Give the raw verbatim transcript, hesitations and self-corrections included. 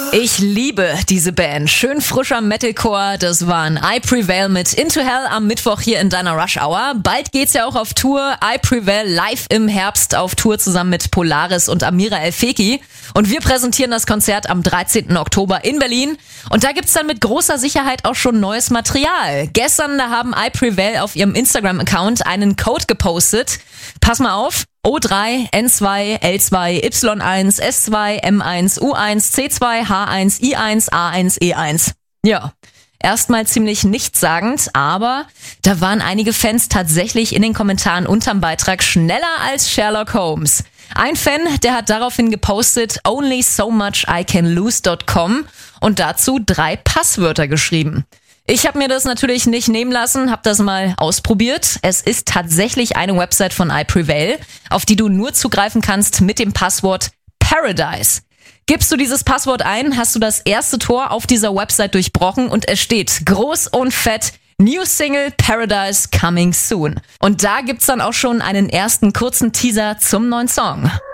Ich liebe diese Band. Schön frischer Metalcore. Das waren I Prevail mit Into Hell am Mittwoch hier in deiner Rush Hour. Bald geht's ja auch auf Tour. I Prevail live im Herbst auf Tour zusammen mit Polaris und Amira Elfeki. Und wir präsentieren das Konzert am dreizehnten Oktober in Berlin. Und da gibt's dann mit großer Sicherheit auch schon neues Material. Gestern, da haben I Prevail auf ihrem Instagram-Account einen Code gepostet. Pass mal auf. O drei, N zwei, L zwei, Y eins, S zwei, M eins, U eins, C zwei, H eins, I eins, A eins, E eins. Ja, erstmal ziemlich nichtssagend, aber da waren einige Fans tatsächlich in den Kommentaren unterm Beitrag schneller als Sherlock Holmes. Ein Fan, der hat daraufhin gepostet only so much I can lose dot com und dazu drei Passwörter geschrieben. Ich habe mir das natürlich nicht nehmen lassen, habe das mal ausprobiert. Es ist tatsächlich eine Website von I Prevail, auf die du nur zugreifen kannst mit dem Passwort Paradise. Gibst du dieses Passwort ein, hast du das erste Tor auf dieser Website durchbrochen und es steht groß und fett New Single Paradise coming soon. Und da gibt's dann auch schon einen ersten kurzen Teaser zum neuen Song.